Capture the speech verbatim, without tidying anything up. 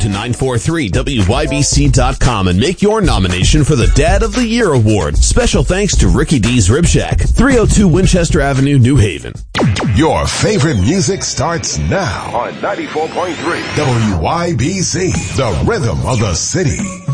to nine four three W Y B C dot com and make your nomination for the Dad of the Year Award. Special thanks to Ricky D's Rib Shack, three oh two Winchester Avenue, New Haven. Your favorite music starts now on ninety-four point three W Y B C, the rhythm of the city.